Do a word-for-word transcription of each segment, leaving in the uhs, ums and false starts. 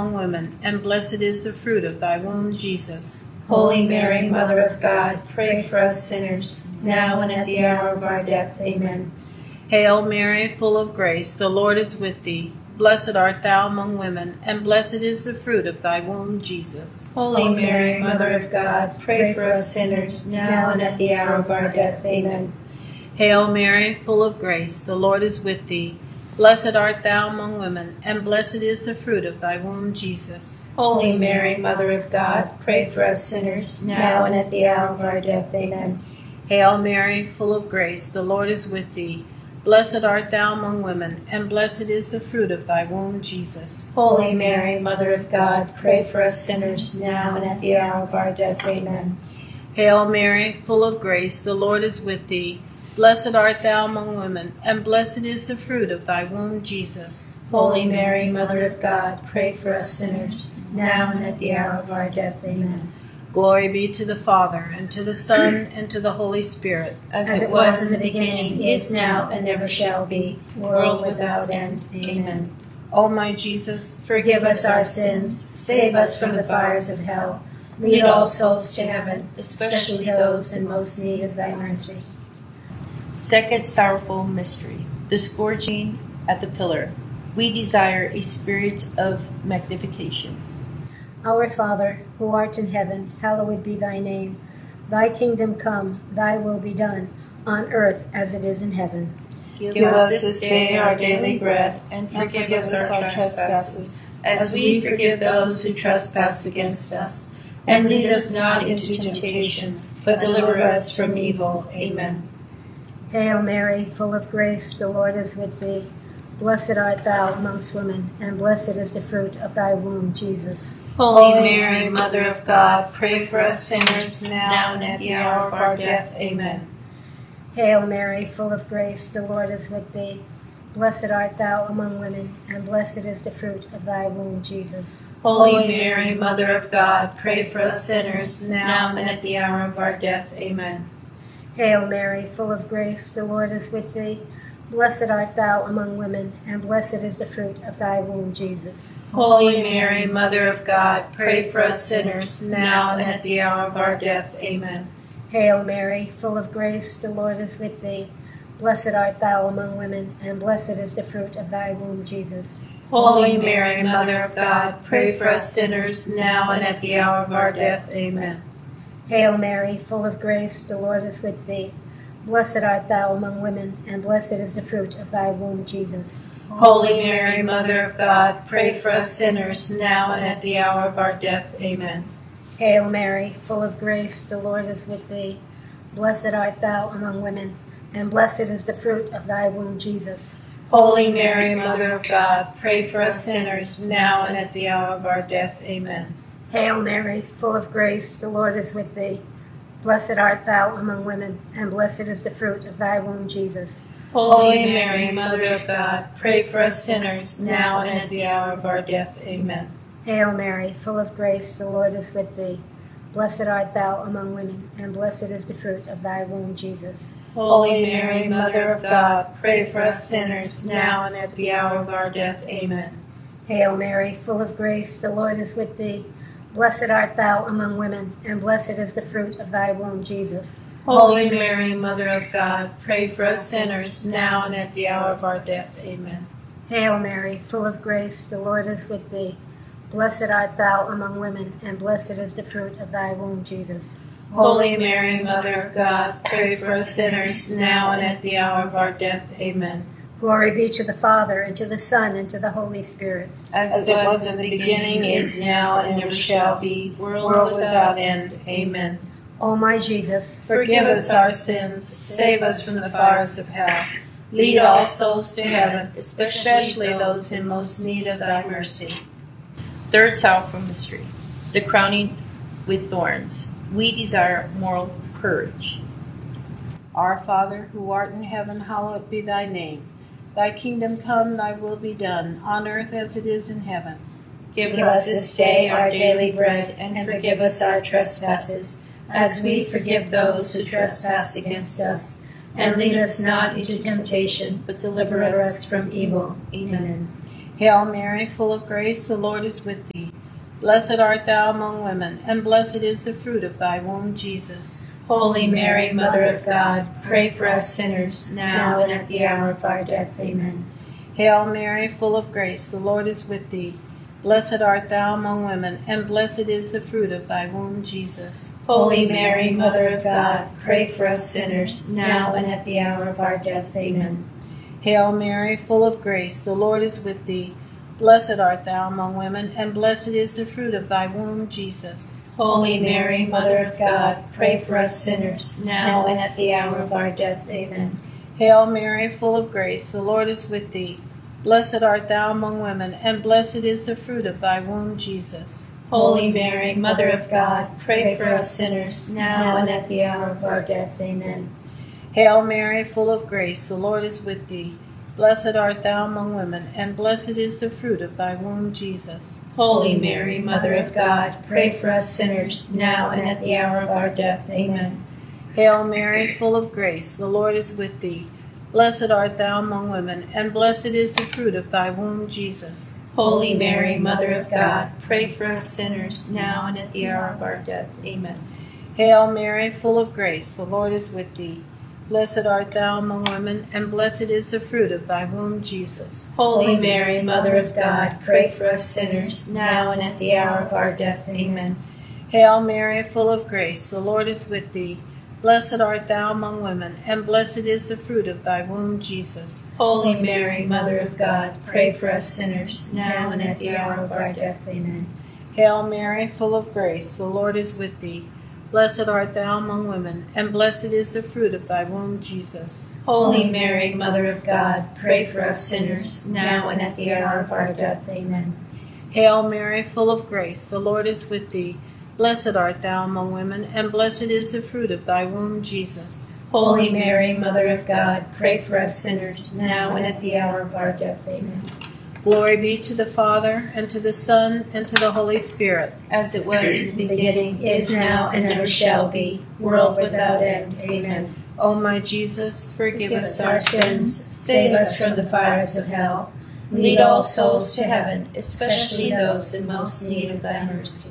among women, and blessed is the fruit of thy womb, Jesus. Holy Mary, Mother of God, pray for us sinners, now and at the hour of our death. Amen. Hail Mary, full of grace, the Lord is with thee. Blessed art thou among women, and blessed is the fruit of thy womb, Jesus. Holy Mary, Mother of God, pray for us sinners, now and at the hour of our death. Amen. Hail Mary, full of grace, the Lord is with thee. Blessed art thou among women, and blessed is the fruit of thy womb, Jesus. Holy Mary, Mother of God, pray for us sinners, now and at the hour of our death. Amen. Hail Mary, full of grace, the Lord is with thee. Blessed art thou among women, and blessed is the fruit of thy womb, Jesus. Holy Mary, Mother of God, pray for us sinners, now and at the hour of our death. Amen. Hail Mary, full of grace, the Lord is with thee. Blessed art thou among women, and blessed is the fruit of thy womb, Jesus. Holy Mary, Mother of God, pray for us sinners, now and at the hour of our death. Amen. Glory be to the Father, and to the Son, and to the Holy Spirit. As, As it was in the beginning, is now, and never shall be, world without end. Amen. O my Jesus, forgive us our sins, save us from the fires of hell, lead all souls to heaven, especially those in most need of thy mercy. Second sorrowful mystery, the scourging at the pillar. We desire a spirit of magnification. Our Father, who art in heaven, hallowed be thy name. Thy kingdom come, thy will be done, on earth as it is in heaven. Give, Give us this day our daily bread, and forgive us our trespasses, as we forgive those who trespass against us. And lead us not into temptation, but deliver us from evil. Amen. Hail Mary, full of grace, the Lord is with thee. Blessed art thou amongst women, and blessed is the fruit of thy womb, Jesus. Holy Mary, Mother of God, pray for us sinners, now and at the hour of our death. Amen. Hail Mary, full of grace, the Lord is with thee. Blessed art thou among women, and blessed is the fruit of thy womb, Jesus. Holy Mary, Mother of God, pray for us sinners, now and at the hour of our death. Amen. Hail Mary, full of grace, the Lord is with thee. Blessed art thou among women, and blessed is the fruit of thy womb, Jesus. Holy Mary, Mother of God, pray for us sinners, now and at the hour of our death. Amen. Hail Mary, full of grace, the Lord is with thee. Blessed art thou among women, and blessed is the fruit of thy womb, Jesus. Holy Mary, Mother of God, pray for us sinners, now and at the hour of our death. Amen. Hail Mary, full of grace, the Lord is with thee. Blessed art thou among women, and blessed is the fruit of thy womb, Jesus. Holy Mary, Mother of God, pray for us sinners, now and at the hour of our death. Amen. Hail Mary, full of grace, the Lord is with thee. Blessed art thou among women, and blessed is the fruit of thy womb, Jesus. Holy Mary, Mother of God, pray for us sinners, now and at the hour of our death. Amen. Hail Mary, full of grace, the Lord is with thee. Blessed art thou among women, and blessed is the fruit of thy womb, Jesus. Holy Mary, Mother of God, pray for us sinners, now and at the hour of our death. Amen. Hail Mary, full of grace, the Lord is with thee. Blessed art thou among women, and blessed is the fruit of thy womb, Jesus. Holy Mary, Mother of God, pray for us sinners, now and at the hour of our death. Amen. Hail Mary, full of grace, the Lord is with thee. Blessed art thou among women, and blessed is the fruit of thy womb, Jesus. Holy Mary, Mother of God, pray for us sinners, now and at the hour of our death. Amen. Hail Mary, full of grace, the Lord is with thee. Blessed art thou among women, and blessed is the fruit of thy womb, Jesus. Holy Mary, Mother of God, pray for us sinners, now and at the hour of our death. Amen. Glory be to the Father, and to the Son, and to the Holy Spirit. As, As it was in the beginning, is now, and never shall be, world without end. Amen. O my Jesus, forgive us our sins, save us from the fires of hell. Lead all souls to heaven, especially those in most need of thy mercy. Third sorrowful mystery, the crowning with thorns. We desire moral courage. Our Father, who art in heaven, hallowed be thy name. Thy kingdom come, thy will be done, on earth as it is in heaven. Give us this day our daily bread, and forgive us our trespasses, as we forgive those who trespass against us. And lead us not into temptation, but deliver us from evil. Amen. Hail Mary, full of grace, the Lord is with thee. Blessed art thou among women, and blessed is the fruit of thy womb, Jesus. Holy Mary, Mother of God, pray for us sinners, now and at the hour of our death. Amen. Hail Mary, full of grace, the Lord is with thee. Blessed art thou among women, and blessed is the fruit of thy womb, Jesus. Holy Mary, Mother of God, pray for us sinners, now and at the hour of our death. Amen. Hail Mary, full of grace, the Lord is with thee. Blessed art thou among women, and blessed is the fruit of thy womb, Jesus. Holy Mary, Mother of God, pray for us sinners, now and at the hour of our death. Amen. Hail Mary, full of grace, the Lord is with thee. Blessed art thou among women, and blessed is the fruit of thy womb, Jesus. Holy Mary, Mother of God, pray for us sinners, now and at the hour of our death. Amen. Hail Mary, full of grace, the Lord is with thee. Blessed art thou among women, and blessed is the fruit of thy womb, Jesus. Holy Mary, Mother of God, pray for us sinners, now and at the hour of our death. Amen. Hail Mary, full of grace, the Lord is with thee. Blessed art thou among women, and blessed is the fruit of thy womb, Jesus. Holy Mary, Mother of God, pray for us sinners, now and at the hour of our death. Amen. Hail Mary, full of grace, the Lord is with thee. Blessed art thou among women, and blessed is the fruit of thy womb, Jesus. Holy Mary, Mother of God, pray for us sinners, now and at the hour of our death. Amen. Hail Mary, full of grace, the Lord is with thee. Blessed art thou among women, and blessed is the fruit of thy womb, Jesus. Holy Mary, Mother of God, pray for us sinners, now and at the hour of our death. Amen. Hail Mary, full of grace, the Lord is with thee. Blessed art thou among women, and blessed is the fruit of thy womb, Jesus. Holy Mary, Mother of God, pray for us sinners, now and at the hour of our death. Amen. Hail Mary, full of grace, the Lord is with thee. Blessed art thou among women, and blessed is the fruit of thy womb, Jesus. Holy Mary, Mother of God, pray for us sinners, now and at the hour of our death. Amen. Glory be to the Father, and to the Son, and to the Holy Spirit, as it was in the beginning, is now, and ever shall be, world without end. Amen. O my Jesus, forgive Give us us our sins, save us from the fires of hell. Lead all souls to heaven, especially those in most need of thy mercy.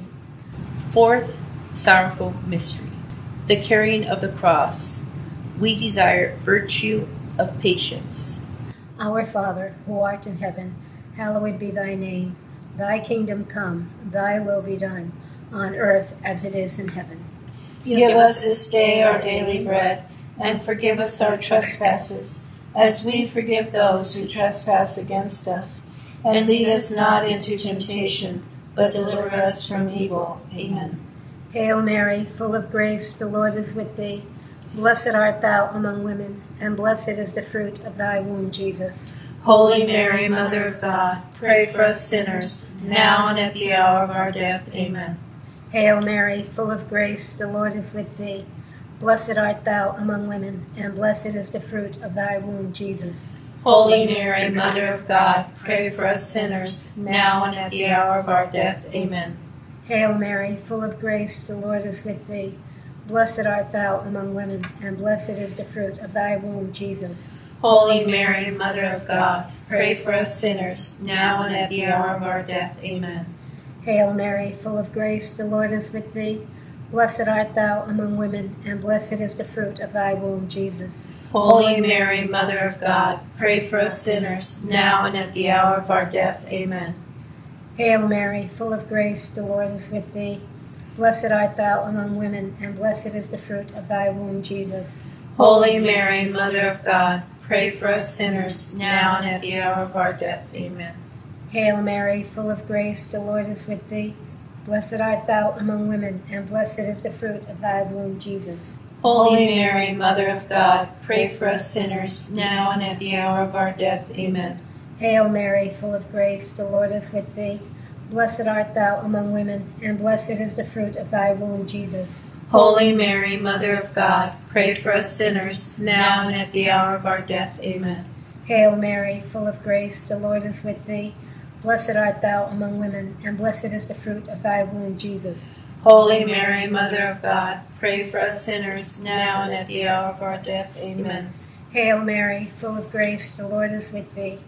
Fourth sorrowful mystery, the carrying of the cross. We desire virtue of patience. Our Father, who art in heaven, hallowed be thy name. Thy kingdom come, thy will be done, on earth as it is in heaven. Give us this day our daily bread, and forgive us our trespasses, as we forgive those who trespass against us. And lead us not into temptation, but deliver us from evil. Amen. Hail Mary, full of grace, the Lord is with thee. Blessed art thou among women, and blessed is the fruit of thy womb, Jesus. Holy Mary, Mother of God, pray for us sinners, now and at the hour of our death. Amen. Hail Mary, full of grace, the Lord is with thee. Blessed art thou among women, and blessed is the fruit of thy womb, Jesus. Holy Mary, Mother of God, pray for us sinners, now and at the hour of our death. Amen. Hail Mary, full of grace, the Lord is with thee. Blessed art thou among women, and blessed is the fruit of thy womb, Jesus. Holy Mary, Mother of God, pray for us sinners, now and at the hour of our death. Amen. Hail Mary, full of grace, the Lord is with thee. Blessed art thou among women, and blessed is the fruit of thy womb, Jesus. Holy Mary, Mother of God, pray for us sinners, now and at the hour of our death. Amen. Hail Mary, full of grace, the Lord is with thee. Blessed art thou among women, and blessed is the fruit of thy womb, Jesus. Holy Mary, Mother of God, pray for us sinners, now and at the hour of our death. Amen. Hail Mary, full of grace, the Lord is with thee. Blessed art thou among women, and blessed is the fruit of thy womb, Jesus. Holy Mary, Mother of God, pray for us sinners, now and at the hour of our death. Amen. Hail Mary, full of grace, the Lord is with thee. Blessed art thou among women, and blessed is the fruit of thy womb, Jesus. Holy Mary, Mother of God, pray for us sinners, now and at the hour of our death. Amen. Hail Mary, full of grace, the Lord is with thee. Blessed art thou among women, and blessed is the fruit of thy womb, Jesus. Holy Mary, Mother of God, pray for us sinners, now and at the hour of our death. Amen. Hail Mary, full of grace, the Lord is with thee.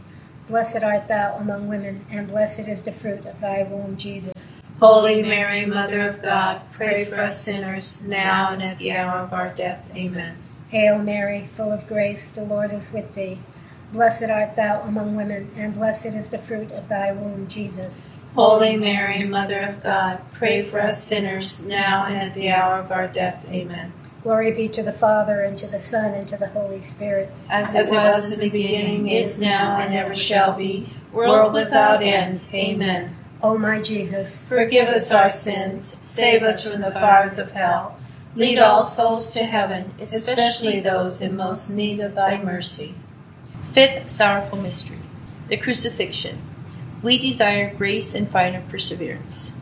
Blessed art thou among women, and blessed is the fruit of thy womb, Jesus. Holy Mary, Mother of God, pray for us sinners, now and at the hour of our death. Amen. Hail Mary, full of grace, the Lord is with thee. Blessed art thou among women, and blessed is the fruit of thy womb, Jesus. Holy Mary, Mother of God, pray for us sinners, now and at the hour of our death. Amen. Glory be to the Father, and to the Son, and to the Holy Spirit. As it was in the beginning, is now, and ever shall be, world without end. Amen. O my Jesus, Forgive us our sins, save us from the fires of hell. Lead all souls to heaven, especially those in most need of thy mercy. Fifth sorrowful mystery, the crucifixion. We desire grace and final perseverance.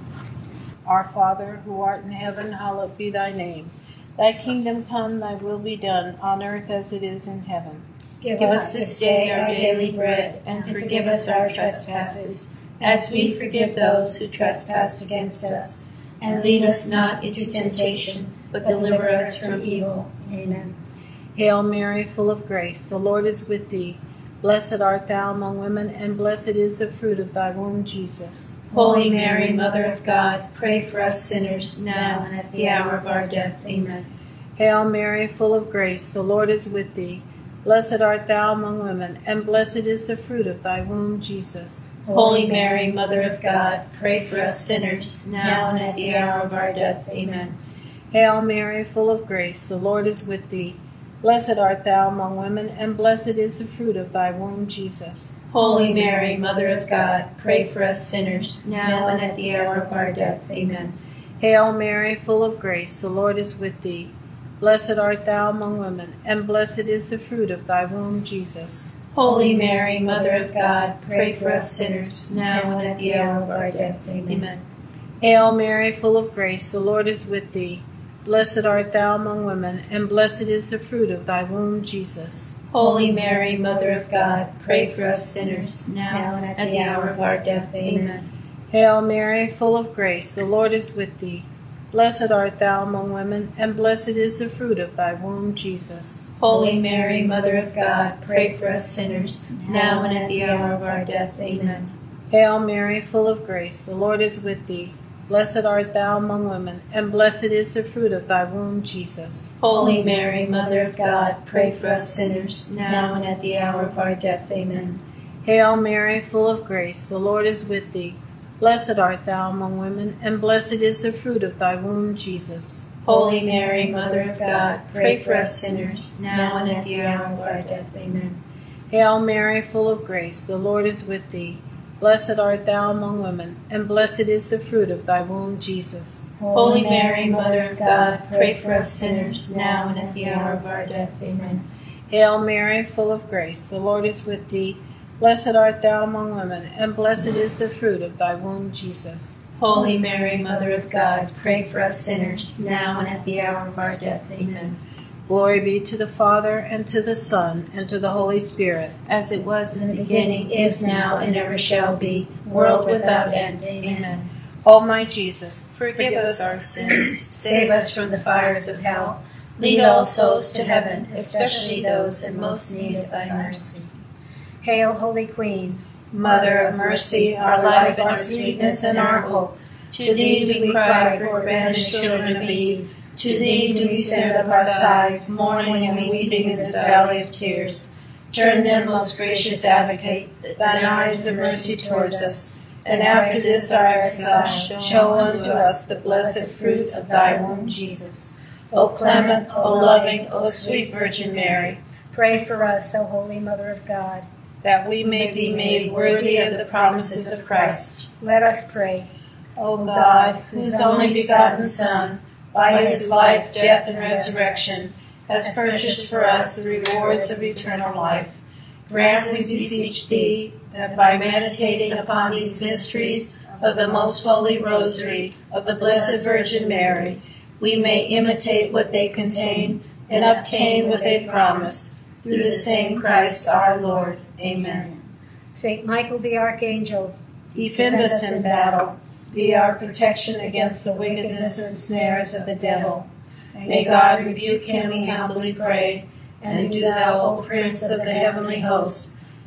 Our Father, who art in heaven, hallowed be thy name. Thy kingdom come, thy will be done, on earth as it is in heaven. give, Give us this day our daily bread, and forgive us our trespasses, as we forgive those who trespass against us. And lead us not into temptation, but deliver us from evil. Amen. Hail Mary, full of grace, the Lord is with thee. Blessed art thou among women, and blessed is the fruit of thy womb, Jesus. Holy Mary, Mother of God, pray for us sinners, now and at the hour of our death. Amen. Hail Mary, full of grace, the Lord is with thee. Blessed art thou among women, and blessed is the fruit of thy womb, Jesus. Holy Mary, Mother of God, pray for us sinners, now and at the hour of our death. Amen. Hail Mary, full of grace, the Lord is with thee. Blessed art thou among women, and blessed is the fruit of thy womb, Jesus. Holy Mary, Mother of God, pray for us sinners, now and at the hour of our death. Amen. Hail Mary, full of grace, the Lord is with thee. Blessed art thou among women, and blessed is the fruit of thy womb, Jesus. Holy Mary, Mother of God, pray for us sinners, now and at the hour of our death. Amen. Amen. Hail Mary, full of grace, the Lord is with thee. Blessed art thou among women, and blessed is the fruit of thy womb, Jesus. Holy Mary, Mother of God, pray for us sinners, now and at the hour of our death. Amen. Hail Mary, full of grace, the Lord is with thee. Blessed art thou among women, and blessed is the fruit of thy womb, Jesus. Holy Mary, Mother of God, pray for us sinners, now and at the hour of our death. Amen. Hail Mary, full of grace, the Lord is with thee. Blessed art thou among women, and blessed is the fruit of thy womb, Jesus. Holy Mary, Mother of God, pray for us sinners, now and at the hour of our death. Amen. Hail Mary, full of grace, the Lord is with thee. Blessed art thou among women, and blessed is the fruit of thy womb, Jesus. Holy Mary, Mother of God, pray for us sinners, now and at the hour of our death. Amen. Hail Mary, full of grace, the Lord is with thee. Blessed art thou among women, and blessed is the fruit of thy womb, Jesus. Holy Mary, Mother of God, pray for us sinners, now and at the hour of our death. Amen. Hail Mary, full of grace, the Lord is with thee. Blessed art thou among women, and blessed is the fruit of thy womb, Jesus. Holy Mary, Mother of God, pray for us sinners, now and at the hour of our death. Amen. Glory be to the Father, and to the Son, and to the Holy Spirit. As it was in In the the beginning, beginning, is now, and ever shall be, world without end. Amen. O my Jesus, Forgive us our sins, Save us from the fires of hell. Lead all souls to heaven, especially those in most need of thy mercy. Hail, Holy Queen, Mother of mercy, our life, our sweetness, and our hope. To thee do we cry, poor banished children of Eve. To thee do we send up our sighs, mourning and weeping in this valley of tears. Turn then, most gracious Advocate, thine eyes of mercy towards us, and after this our exile, show unto us the blessed fruit of thy womb, Jesus. O clement, O loving, O sweet Virgin Mary, pray for us, O Holy Mother of God. that we may be made worthy of the promises of Christ. Let us pray. O God, whose only begotten Son, by his life, death, and resurrection, has purchased for us the rewards of eternal life, grant, we beseech thee, that by meditating upon these mysteries of the most holy Rosary of the Blessed Virgin Mary, we may imitate what they contain and obtain what they promise, through the same Christ our Lord. Amen. Saint Michael the Archangel, Defend us in battle. Be our protection against the wickedness and snares of the devil. May God rebuke him, we humbly pray. And do thou, O Prince of the heavenly host,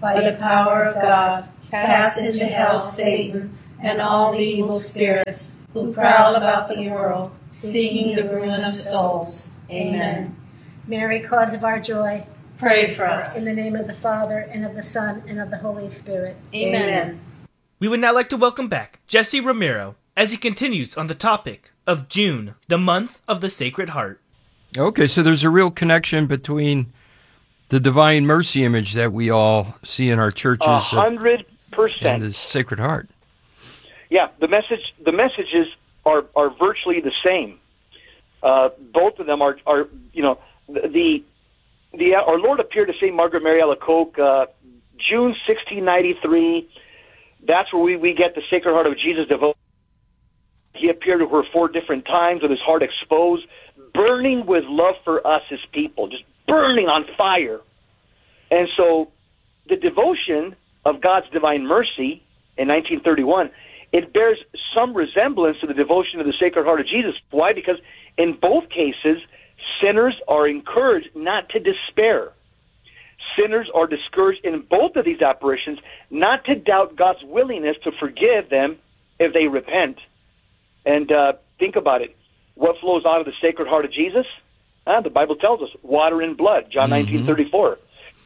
by the power of God, cast into hell Satan and all the evil spirits who prowl about the world, seeking the ruin of souls. Amen. Mary, cause of our joy, Pray for us. in the name of the Father, and of the Son, and of the Holy Spirit. Amen. We would now like to welcome back Jesse Romero as he continues on the topic of June, the month of the Sacred Heart. Okay, so there's a real connection between the Divine Mercy image that we all see in our churches A hundred percent. and the Sacred Heart. Yeah, the message, the messages are, are virtually the same. Uh, both of them are, are you know, the the our Lord appeared to Saint Margaret Mary Alacoque, uh, June sixteen ninety-three. That's where we, we get the Sacred Heart of Jesus devotion. He appeared to her four different times with his heart exposed, burning with love for us, his people, just burning on fire. And so the devotion of God's Divine Mercy in nineteen thirty-one, it bears some resemblance to the devotion of the Sacred Heart of Jesus. Why? Because in both cases, sinners are encouraged not to despair. Sinners are discouraged in both of these apparitions not to doubt God's willingness to forgive them if they repent. And uh, think about it. What flows out of the Sacred Heart of Jesus? Uh, the Bible tells us, water and blood, John nineteen thirty-four.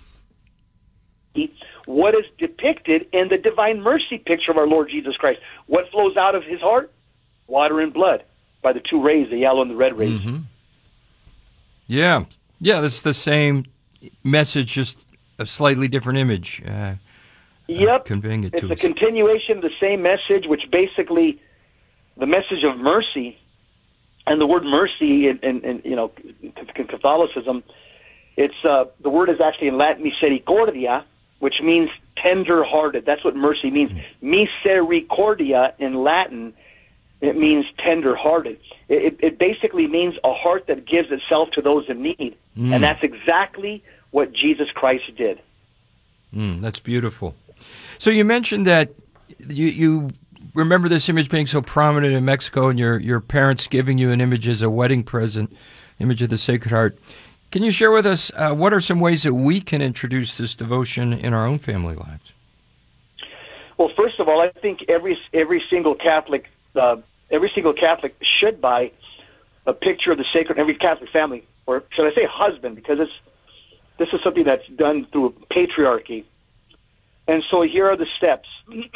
What is depicted in the Divine Mercy picture of our Lord Jesus Christ? What flows out of his heart? Water and blood, by the two rays, the yellow and the red rays. Mm-hmm. Yeah, yeah, that's the same message, just a slightly different image. Uh, yep, uh, conveying it it's to a us. continuation of the same message, which basically, the message of mercy, and the word mercy in, in, in you know, in Catholicism, it's uh, the word is actually in Latin misericordia, which means tender-hearted. That's what mercy means. Misericordia in Latin, it means tender-hearted. It, it, it basically means a heart that gives itself to those in need. Mm. And that's exactly what Jesus Christ did. Mm, that's beautiful. So you mentioned that you, you remember this image being so prominent in Mexico, and your, your parents giving you an image as a wedding present, image of the Sacred Heart. Can you share with us uh, what are some ways that we can introduce this devotion in our own family lives? Well, first of all, I think every every single Catholic uh, every single Catholic should buy a picture of the Sacred. Every Catholic family, or should I say husband, because it's this is something that's done through patriarchy. And so here are the steps.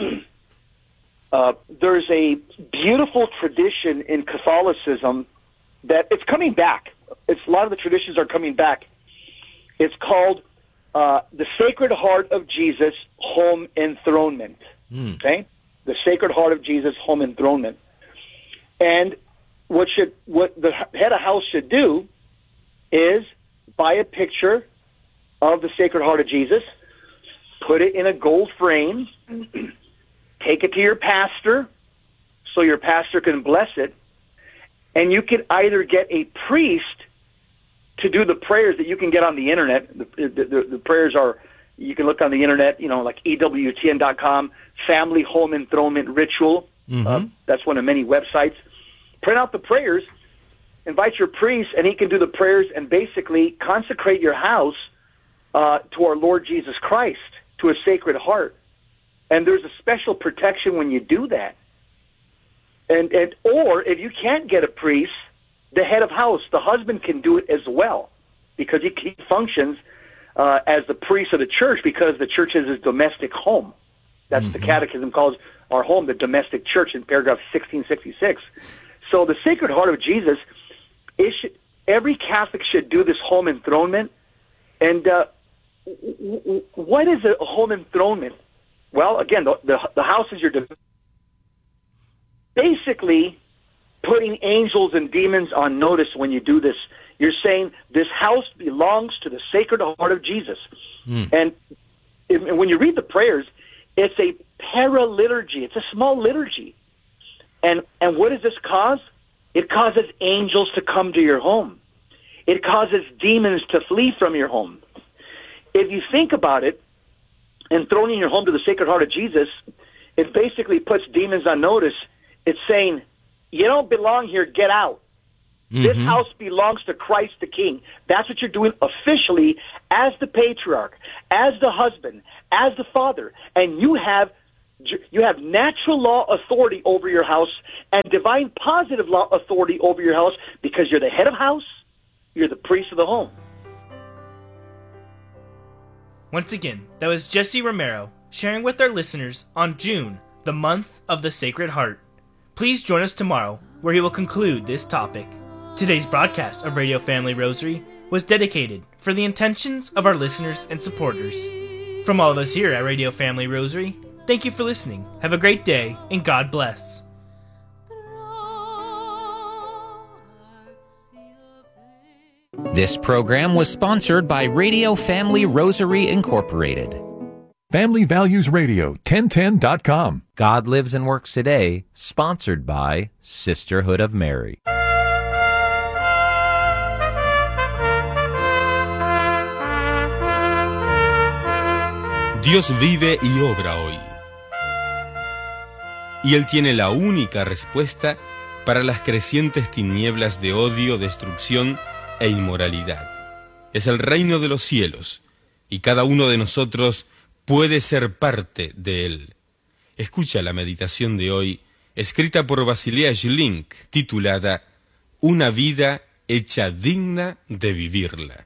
uh, there's a beautiful tradition in Catholicism that it's coming back. It's a lot of the traditions are coming back. It's called uh, the Sacred Heart of Jesus Home Enthronement. Mm. Okay, the Sacred Heart of Jesus Home Enthronement. And what should what the head of house should do is buy a picture of the Sacred Heart of Jesus, put it in a gold frame, take it to your pastor, so your pastor can bless it. And you can either get a priest to do the prayers that you can get on the internet. The, the, the, the prayers are, you can look on the internet, you know, like E W T N dot com, Family Home Enthronement Ritual. Mm-hmm. Uh, that's one of many websites. Print out the prayers, invite your priest, and he can do the prayers and basically consecrate your house uh, to our Lord Jesus Christ, to a Sacred Heart. And there's a special protection when you do that. And, and or if you can't get a priest, the head of house, the husband, can do it as well, because he, he functions uh, as the priest of the church, because the church is his domestic home. That's mm-hmm. the Catechism calls our home the domestic church in paragraph sixteen sixty-six. So the Sacred Heart of Jesus, it should, every Catholic should do this home enthronement. And uh, w- w- what is a home enthronement? Well, again, the, the, the house is your domestic. Basically, putting angels and demons on notice when you do this. You're saying this house belongs to the Sacred Heart of Jesus. Mm. And, and when you read the prayers, it's a paraliturgy. It's a small liturgy. And and what does this cause? It causes angels to come to your home. It causes demons to flee from your home. If you think about it, enthroning your home to the Sacred Heart of Jesus, it basically puts demons on notice. It's saying, you don't belong here, get out. Mm-hmm. This house belongs to Christ the King. That's what you're doing officially as the patriarch, as the husband, as the father. And you have you have natural law authority over your house and divine positive law authority over your house because you're the head of house, you're the priest of the home. Once again, that was Jesse Romero sharing with our listeners on June, the month of the Sacred Heart. Please join us tomorrow, where he will conclude this topic. Today's broadcast of Radio Family Rosary was dedicated for the intentions of our listeners and supporters. From all of us here at Radio Family Rosary, thank you for listening. Have a great day, and God bless. This program was sponsored by Radio Family Rosary Incorporated. Family Values Radio, ten ten dot com. God Lives and Works Today, sponsored by Sisterhood of Mary. Dios vive y obra hoy. Y Él tiene la única respuesta para las crecientes tinieblas de odio, destrucción e inmoralidad. Es el reino de los cielos, y cada uno de nosotros puede ser parte de él. Escucha la meditación de hoy, escrita por Basilea Schlink, titulada Una vida hecha digna de vivirla.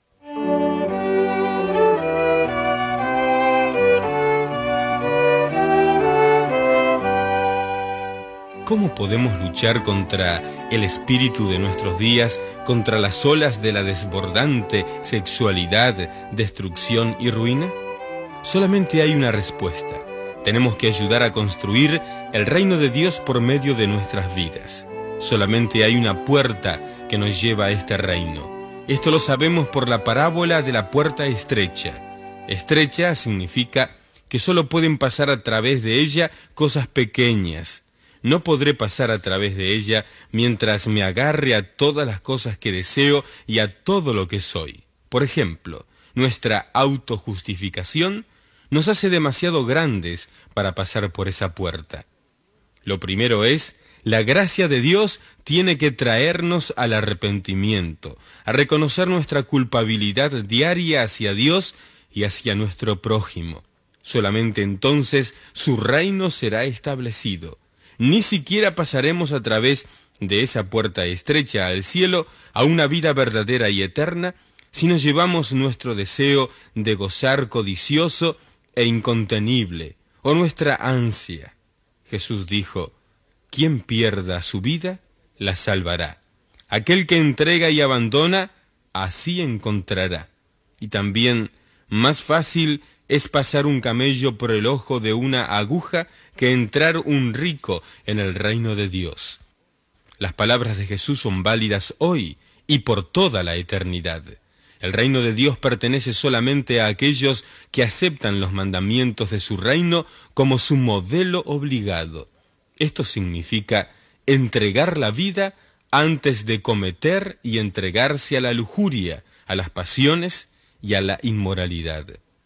¿Cómo podemos luchar contra el espíritu de nuestros días, contra las olas de la desbordante sexualidad, destrucción y ruina? Solamente hay una respuesta. Tenemos que ayudar a construir el reino de Dios por medio de nuestras vidas. Solamente hay una puerta que nos lleva a este reino. Esto lo sabemos por la parábola de la puerta estrecha. Estrecha significa que solo pueden pasar a través de ella cosas pequeñas. No podré pasar a través de ella mientras me agarre a todas las cosas que deseo y a todo lo que soy. Por ejemplo, nuestra autojustificación nos hace demasiado grandes para pasar por esa puerta. Lo primero es, la gracia de Dios tiene que traernos al arrepentimiento, a reconocer nuestra culpabilidad diaria hacia Dios y hacia nuestro prójimo. Solamente entonces su reino será establecido. Ni siquiera pasaremos a través de esa puerta estrecha al cielo a una vida verdadera y eterna si nos llevamos nuestro deseo de gozar codicioso e incontenible, o nuestra ansia. Jesús dijo, quien pierda su vida, la salvará. Aquel que entrega y abandona, así encontrará. Y también, más fácil es pasar un camello por el ojo de una aguja que entrar un rico en el reino de Dios. Las palabras de Jesús son válidas hoy y por toda la eternidad. El reino de Dios pertenece solamente a aquellos que aceptan los mandamientos de su reino como su modelo obligado. Esto significa entregar la vida antes de cometer y entregarse a la lujuria, a las pasiones y a la inmoralidad.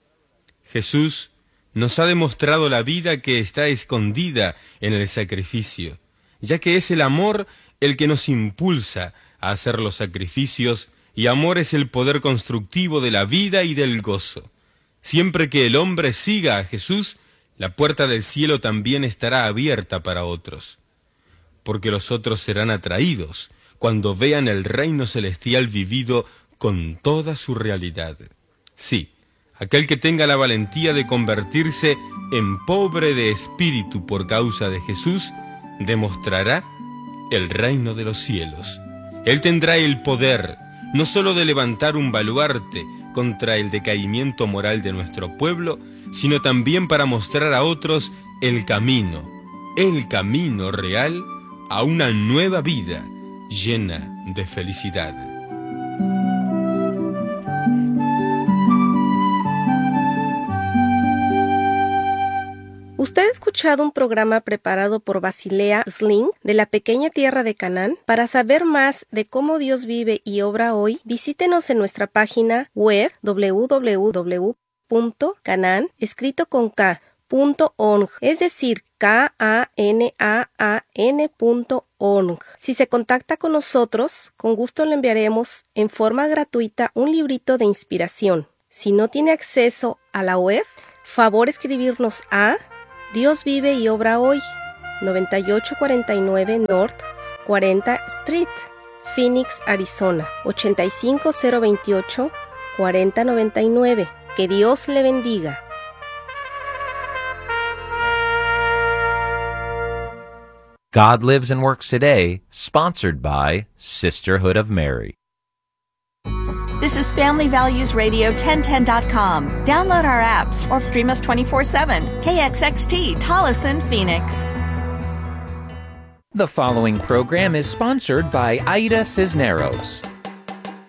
Jesús nos ha demostrado la vida que está escondida en el sacrificio, ya que es el amor el que nos impulsa a hacer los sacrificios, y amor es el poder constructivo de la vida y del gozo. Siempre que el hombre siga a Jesús, la puerta del cielo también estará abierta para otros, porque los otros serán atraídos cuando vean el reino celestial vivido con toda su realidad. Sí, aquel que tenga la valentía de convertirse en pobre de espíritu por causa de Jesús, demostrará el reino de los cielos. Él tendrá el poder no solo de levantar un baluarte contra el decaimiento moral de nuestro pueblo, sino también para mostrar a otros el camino, el camino real a una nueva vida llena de felicidad. Usted ha escuchado un programa preparado por Basilea Schlink de la pequeña tierra de Canaán. Para saber más de cómo Dios vive y obra hoy, visítenos en nuestra página web doble u doble u doble u punto canaan, escrito con K, punto org, es decir, K A N A A N punto org. Si se contacta con nosotros, con gusto le enviaremos en forma gratuita un librito de inspiración. Si no tiene acceso a la web, favor escribirnos a Dios vive y obra hoy, noventa y ocho cuarenta y nueve North cuarenta Street, Phoenix, Arizona, ochenta y cinco cero veintiocho cuarenta noventa y nueve. Que Dios le bendiga. God Lives and Works Today, sponsored by Sisterhood of Mary. This is Family Values Radio ten ten dot com. Download our apps or stream us twenty-four seven. K X X T, Tolleson, Phoenix. The following program is sponsored by Aida Cisneros.